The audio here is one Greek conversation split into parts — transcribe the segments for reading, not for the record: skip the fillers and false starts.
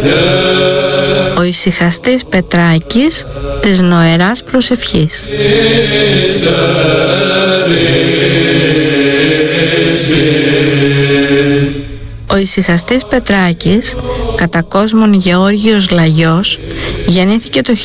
Ο ησυχαστής Πετράκης της νοεράς προσευχής. Ο ησυχαστής Πετράκης, κατά κόσμον Γεώργιος Λαγιός, γεννήθηκε το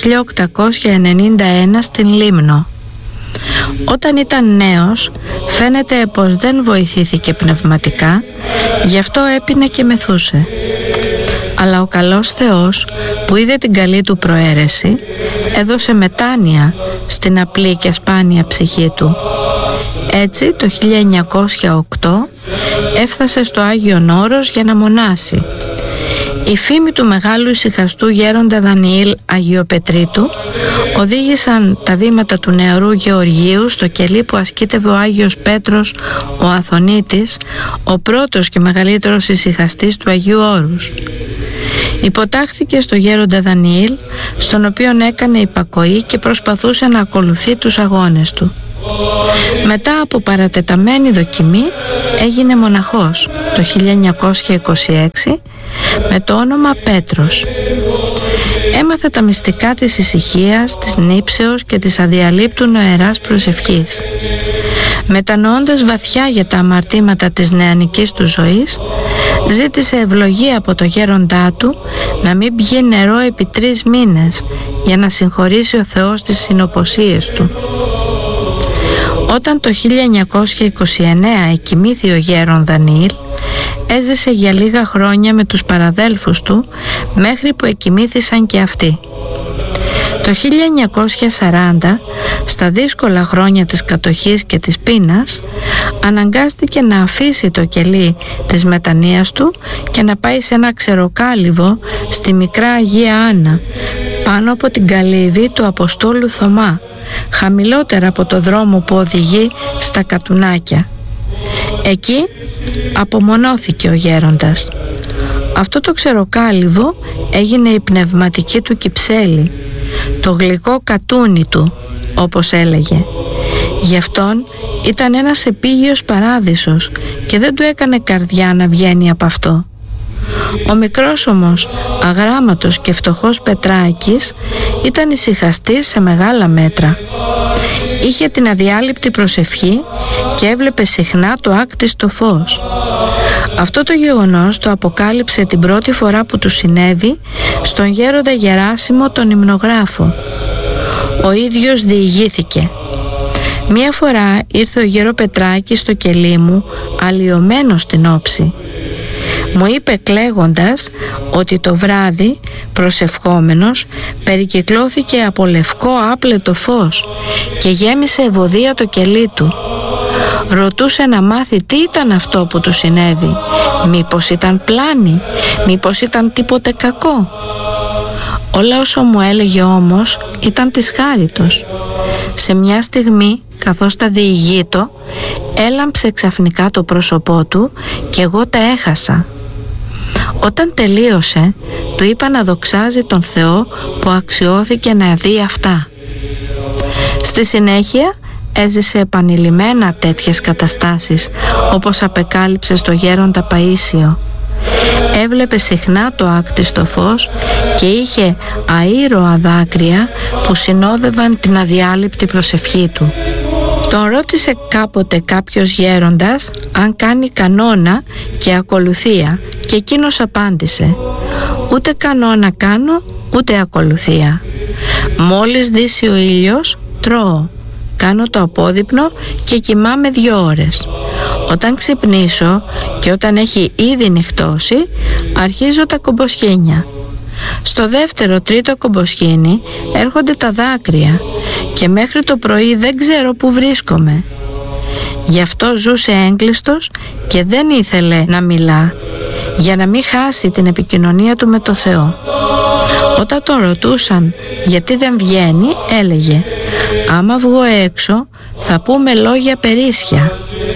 1891 στην Λίμνο. Όταν ήταν νέος, φαίνεται πως δεν βοηθήθηκε πνευματικά, γι' αυτό έπινε και μεθούσε. Αλλά ο καλός Θεός, που είδε την καλή του προαίρεση, έδωσε μετάνοια στην απλή και σπάνια ψυχή του. Έτσι, το 1908 έφτασε στο Άγιον Όρος για να μονάσει. Η φήμη του μεγάλου ησυχαστού γέροντα Δανιήλ Αγιοπετρίτου οδήγησαν τα βήματα του νεαρού Γεωργίου στο κελί που ασκήτευε ο Άγιος Πέτρος ο Αθωνίτης, ο πρώτος και μεγαλύτερος ησυχαστής του Αγίου Όρους. Υποτάχθηκε στο γέροντα Δανιήλ, στον οποίον έκανε υπακοή και προσπαθούσε να ακολουθεί τους αγώνες του. Μετά από παρατεταμένη δοκιμή έγινε μοναχός το 1926 με το όνομα Πέτρος. Έμαθε τα μυστικά της ησυχίας, της νύψεως και της αδιαλείπτου νοεράς προσευχής. Μετανοώντας βαθιά για τα αμαρτήματα της νεανικής του ζωής, ζήτησε ευλογία από το γέροντά του να μην πιει νερό επί 3 μήνες για να συγχωρήσει ο Θεός τις συνοποσίες του. Όταν το 1929 εκοιμήθη ο γέρον Δανιήλ, έζησε για λίγα χρόνια με τους παραδέλφους του μέχρι που εκοιμήθησαν και αυτοί. Το 1940, στα δύσκολα χρόνια της κατοχής και της πείνας, αναγκάστηκε να αφήσει το κελί της μετανοίας του και να πάει σε ένα ξεροκάλυβο στη μικρά Αγία Άννα, πάνω από την καλύβη του Αποστόλου Θωμά, χαμηλότερα από το δρόμο που οδηγεί στα Κατουνάκια. Εκεί απομονώθηκε ο γέροντας. Αυτό το ξεροκάλυβο έγινε η πνευματική του κυψέλη, το γλυκό κατούνι του, όπως έλεγε. Γι' αυτόν ήταν ένας επίγειος παράδεισος και δεν του έκανε καρδιά να βγαίνει από αυτό. Ο μικρός όμως, αγράμματος και φτωχός Πετράκης ήταν ησυχαστής σε μεγάλα μέτρα. Είχε την αδιάλειπτη προσευχή και έβλεπε συχνά το άκτιστο φως. Αυτό το γεγονός το αποκάλυψε την πρώτη φορά που του συνέβη στον γέροντα Γεράσιμο τον υμνογράφο. Ο ίδιος διηγήθηκε: «Μία φορά ήρθε ο γέρο Πετράκης στο κελί μου, αλλοιωμένος στην όψη. Μου είπε κλαίγοντας ότι το βράδυ, προσευχόμενος, περικυκλώθηκε από λευκό άπλετο φως και γέμισε ευωδία το κελί του. Ρωτούσε να μάθει τι ήταν αυτό που του συνέβη, μήπως ήταν πλάνη, μήπως ήταν τίποτε κακό. Όλα όσο μου έλεγε όμως ήταν της χάριτος. Σε μια στιγμή, καθώς τα διηγείτο, έλαμψε ξαφνικά το πρόσωπό του και εγώ τα έχασα. Όταν τελείωσε, του είπα να δοξάζει τον Θεό που αξιώθηκε να δει αυτά». Στη συνέχεια έζησε επανειλημμένα τέτοιες καταστάσεις, όπως απεκάλυψε στο γέροντα Παΐσιο. Έβλεπε συχνά το άκτιστο φως και είχε αήρωα δάκρυα που συνόδευαν την αδιάλειπτη προσευχή του. Τον ρώτησε κάποτε κάποιος γέροντας αν κάνει κανόνα και ακολουθία και εκείνος απάντησε: «Ούτε κανόνα κάνω, ούτε ακολουθία. Μόλις δύσει ο ήλιος, τρώω, κάνω το απόδειπνο και κοιμάμαι 2 ώρες. Όταν ξυπνήσω και όταν έχει ήδη νυχτώσει, αρχίζω τα κομποσχήνια. Στο δεύτερο, τρίτο κομποσχήνι έρχονται τα δάκρυα και μέχρι το πρωί δεν ξέρω που βρίσκομαι». Γι' αυτό ζούσε έγκλειστος και δεν ήθελε να μιλά, για να μην χάσει την επικοινωνία του με το Θεό. Όταν τον ρωτούσαν γιατί δεν βγαίνει, έλεγε: «Άμα βγω έξω θα πούμε λόγια περίσσια».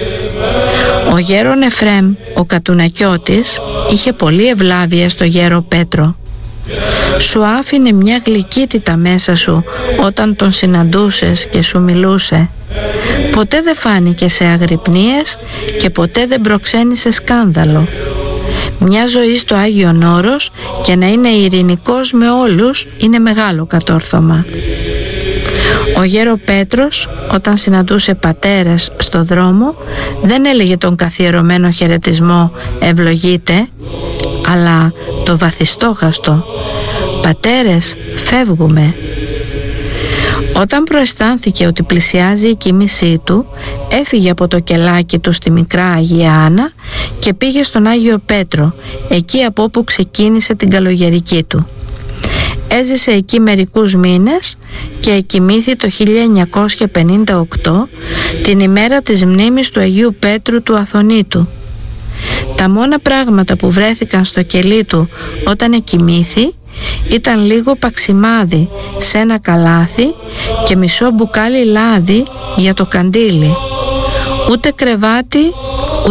Ο γέρον Εφρέμ, ο Κατουνακιώτης, είχε πολύ ευλάβεια στο γέρο Πέτρο. Σου άφηνε μια γλυκύτητα μέσα σου όταν τον συναντούσες και σου μιλούσε. Ποτέ δεν φάνηκε σε αγρυπνίες και ποτέ δεν προξένησε σκάνδαλο. Μια ζωή στο Άγιον Όρος και να είναι ειρηνικός με όλους είναι μεγάλο κατόρθωμα. Ο γέρο Πέτρος, όταν συναντούσε πατέρες στο δρόμο, δεν έλεγε τον καθιερωμένο χαιρετισμό «ευλογείτε», αλλά το βαθιστόχαστο «πατέρες, φεύγουμε». Όταν προαισθάνθηκε ότι πλησιάζει η κοιμήσή του, έφυγε από το κελάκι του στη μικρά Αγία Άννα και πήγε στον Άγιο Πέτρο, εκεί από όπου ξεκίνησε την καλογερική του. Έζησε εκεί μερικούς μήνες και εκοιμήθη το 1958, την ημέρα της μνήμης του Αγίου Πέτρου του Αθωνίτου. Τα μόνα πράγματα που βρέθηκαν στο κελί του όταν εκοιμήθη ήταν λίγο παξιμάδι σε ένα καλάθι και μισό μπουκάλι λάδι για το καντήλι. Ούτε κρεβάτι,